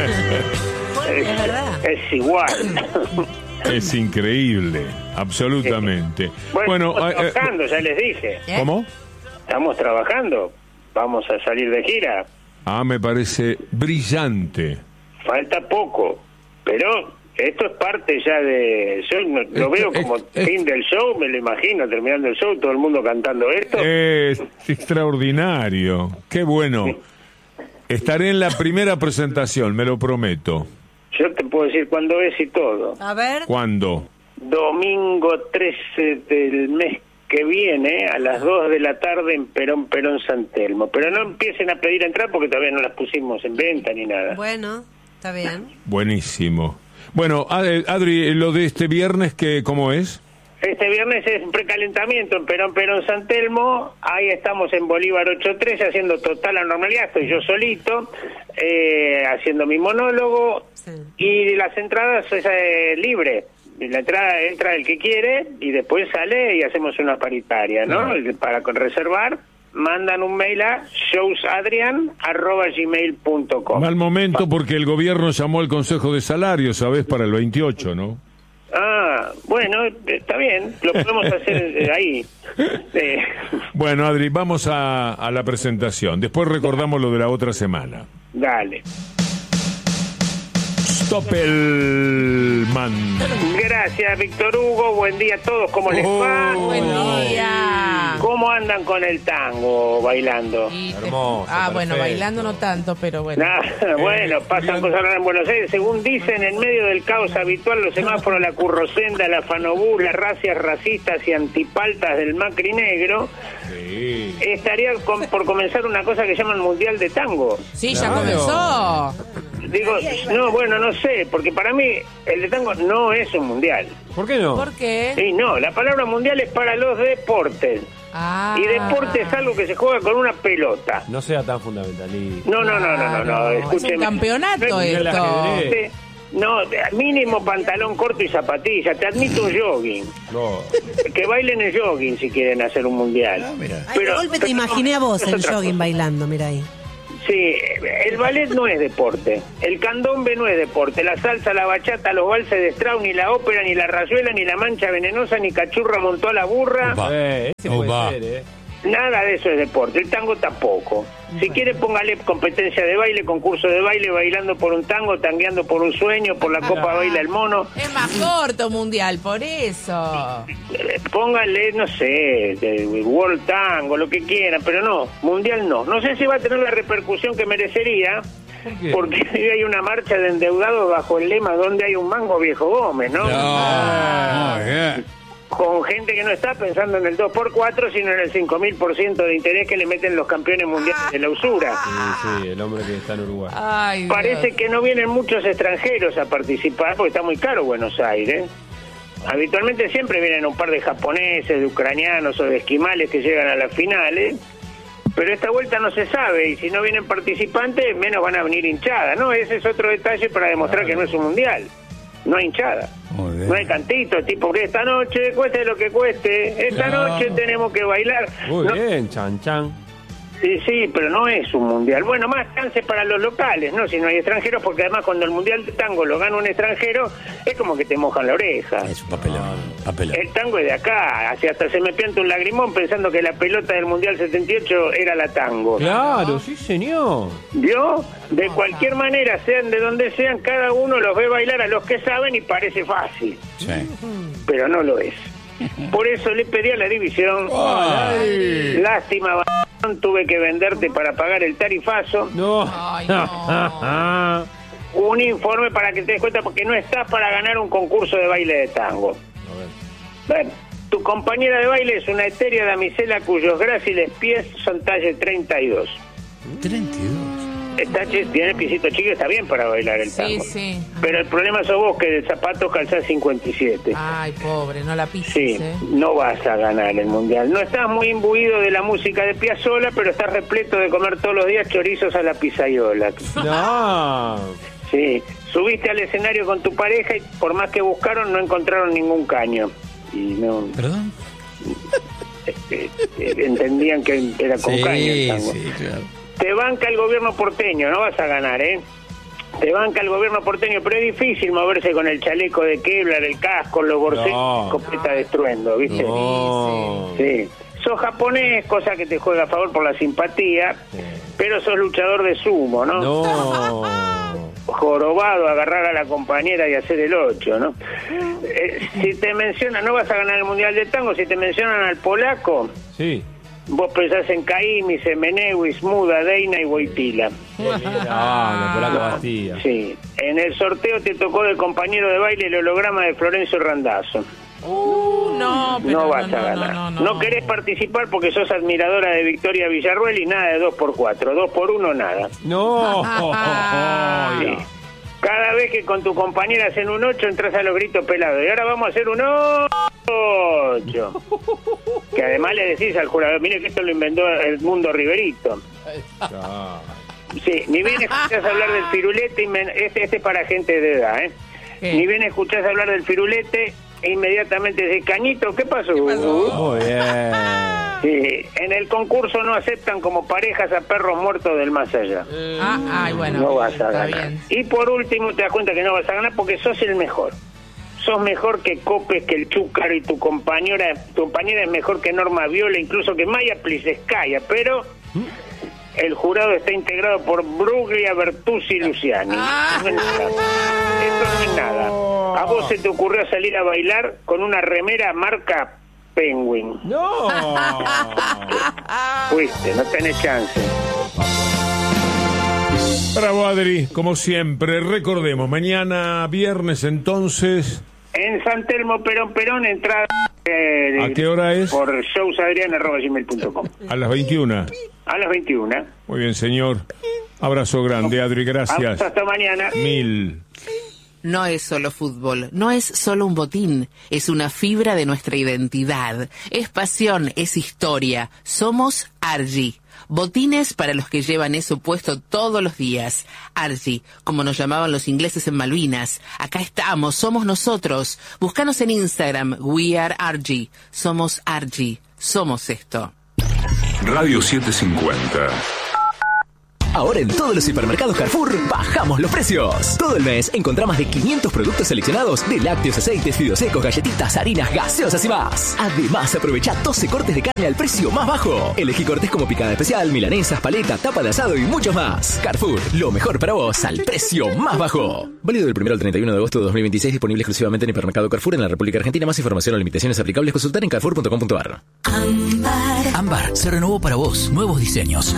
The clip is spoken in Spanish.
Es verdad. Es igual. Es increíble, absolutamente. Bueno, estamos trabajando, ya les dije. ¿Cómo? Estamos trabajando. Vamos a salir de gira. Me parece brillante. Falta poco, pero esto es parte ya de... Yo lo veo como fin del show, me lo imagino, terminando el show, todo el mundo cantando esto. Es extraordinario, qué bueno. Estaré en la primera presentación, me lo prometo. Yo te puedo decir cuándo es y todo. A ver. ¿Cuándo? Domingo 13 del mes que viene, a las 2 de la tarde en Perón San Telmo. Pero no empiecen a pedir entrar porque todavía no las pusimos en venta ni nada. Bueno, está bien. Buenísimo. Bueno, Adri, lo de este viernes, ¿cómo es? Este viernes es un precalentamiento en Perón San Telmo. Ahí estamos en Bolívar 813 haciendo total la normalidad. Estoy yo solito, haciendo mi monólogo. Sí. Y las entradas es libre. La entrada entra el que quiere y después sale y hacemos una paritaria, ¿no? Para reservar, mandan un mail a showsadrian@gmail.com. Mal momento porque el gobierno llamó al Consejo de Salarios, ¿sabés? Para el 28, ¿no? Bueno, está bien, lo podemos hacer ahí. Bueno, Adri, vamos a la presentación. Después recordamos lo de la otra semana. Dale. Stoppelman. Gracias, Víctor Hugo. Buen día a todos. ¿Cómo les va? Buen día. ¿Cómo andan con el tango bailando? Hermoso. Bueno, bailando no tanto, pero bueno. Bueno, pasan cosas raras en Buenos Aires. Según dicen, en medio del caos habitual, los semáforos, la currosenda, la fanobús, las racias racistas y antipaltas del Macri negro, sí, estaría por comenzar una cosa que llaman Mundial de Tango. Sí, ya comenzó. Digo, no, bueno, no sé, porque para mí el de tango no es un mundial. ¿Por qué no? ¿Por qué? Sí, no, la palabra mundial es para los deportes. Ah. Y deporte es algo que se juega con una pelota. No sea tan fundamentalista. No, escúcheme. Es un campeonato esto. No, mínimo pantalón corto y zapatilla. Te admito un jogging. No. Que bailen el jogging si quieren hacer un mundial. Ay, de golpe te imaginé a vos en jogging bailando, mira ahí. Sí, el ballet no es deporte, el candombe no es deporte, la salsa, la bachata, los valses de Strauss, ni la ópera, ni la rayuela, ni la mancha venenosa, ni cachurra montó a la burra. Ese puede ser, Nada de eso es deporte, el tango tampoco. Si quiere póngale competencia de baile, concurso de baile, bailando por un tango, tangueando por un sueño, por la Copa Baila el Mono. Es más corto mundial, por eso. Póngale, no sé, World Tango, lo que quieran, pero no, mundial no. No sé si va a tener la repercusión que merecería, porque hay una marcha de endeudados bajo el lema "donde hay un mango, viejo Gómez", ¿no? Con gente que no está pensando en el 2x4, sino en el 5.000% de interés que le meten los campeones mundiales de la usura. Sí, el hombre que está en Uruguay. Ay, Parece Dios. que no vienen muchos extranjeros a participar porque está muy caro Buenos Aires. Habitualmente siempre vienen un par de japoneses, de ucranianos o de esquimales que llegan a las finales, pero esta vuelta no se sabe, y si no vienen participantes, menos van a venir hinchadas, ¿no? Ese es otro detalle para demostrar que no es un mundial. No hay hinchada, no hay cantitos, tipo que esta noche, cueste lo que cueste, esta noche tenemos que bailar. Muy bien, chan. Sí, pero no es un mundial. Bueno, más chance para los locales, ¿no? Si no hay extranjeros, porque además cuando el mundial de tango lo gana un extranjero, es como que te mojan la oreja. Es un papelón. El tango es de acá, así hasta se me pianta un lagrimón pensando que la pelota del mundial 78 era la tango. Claro, sí, señor. ¿Vio? De cualquier manera, sean de donde sean, cada uno los ve bailar a los que saben y parece fácil. Sí. Pero no lo es. Por eso le pedí a la división. Ay. Lástima, tuve que venderte para pagar el tarifazo. No. Ay, no. Un informe para que te des cuenta, porque no estás para ganar un concurso de baile de tango. Bueno, tu compañera de baile es una etérea damisela cuyos gráciles pies son talle 32. 32. Tiene piecito chico, está bien para bailar el tango. Sí. Pero el problema sos vos, que de zapatos calzás 57. Ay, pobre, no la pises, Sí, no vas a ganar el mundial. No estás muy imbuido de la música de Piazzolla, pero estás repleto de comer todos los días chorizos a la pizayola. No. Sí, subiste al escenario con tu pareja y por más que buscaron no encontraron ningún caño. Y no... ¿Perdón? entendían que era con caño el tango. Sí, claro. Te banca el gobierno porteño, no vas a ganar, ¿eh? Te banca el gobierno porteño, pero es difícil moverse con el chaleco de Kevlar, el casco, los borsets, escopeta de estruendo, ¿viste? No. Sí. Sos japonés, cosa que te juega a favor por la simpatía, pero sos luchador de sumo, ¿no? No. Jorobado, agarrar a la compañera y hacer el 8, ¿no? Si te mencionan, no vas a ganar el Mundial de Tango, si te mencionan al polaco, Sí. vos pensás en Caimi, Semenewis, Muda, Deina y Wojtyla. La polaca Bastilla. Sí. En el sorteo te tocó de compañero de baile el holograma de Florencio Randazzo. No, pero No vas a ganar. No querés participar porque sos admiradora de Victoria Villarruel y nada de 2x4. 2x1 nada. No. Sí. Cada vez que con tu compañera hacen un 8, entras a los gritos pelados. Y ahora vamos a hacer un 8. Que además le decís al jugador, mire que esto lo inventó el Mundo Riverito. Sí, ni bien escuchás hablar del firulete, este es para gente de edad, ¿eh? Ni bien escuchás hablar del firulete, e inmediatamente decís, Cañito, ¿qué pasó? Muy bien. Sí, en el concurso no aceptan como parejas a perros muertos del más allá. Bueno. No vas a está ganar. bien. Y por último te das cuenta que no vas a ganar porque sos el mejor. Sos mejor que Copes, que el Chúcaro, y tu compañera es mejor que Norma Viola, incluso que Maya Pliskaya, pero el jurado está integrado por Bruglia, Bertuzzi y Luciani. No es nada. Esto no es nada. A vos se te ocurrió salir a bailar con una remera marca Penguin. No. Fuiste, no tenés chance. Bravo, Adri, como siempre. Recordemos, mañana viernes entonces. En San Telmo, Perón, entrada. ¿A qué hora es? Por showsadrian@gmail.com. A las 21. A las 21. Muy bien, señor. Abrazo grande, Adri, gracias. Hasta mañana. 1000. No es solo fútbol, no es solo un botín, es una fibra de nuestra identidad, es pasión, es historia. Somos Argy. Botines para los que llevan eso puesto todos los días. Argy, como nos llamaban los ingleses en Malvinas. Acá estamos, somos nosotros. Búscanos en Instagram, We Are Argy. Somos Argy, somos esto. Radio 750. Ahora en todos los hipermercados Carrefour bajamos los precios. Todo el mes encontrá más de 500 productos seleccionados de lácteos, aceites, fideos secos, galletitas, harinas, gaseosas y más. Además, aprovecha 12 cortes de carne al precio más bajo. Elegí cortes como picada especial, milanesas, paleta, tapa de asado y muchos más. Carrefour, lo mejor para vos al precio más bajo. Válido del 1 al 31 de agosto de 2026, disponible exclusivamente en hipermercado Carrefour en la República Argentina. Más información o limitaciones aplicables consultar en carrefour.com.ar. Ámbar se renovó para vos. Nuevos diseños,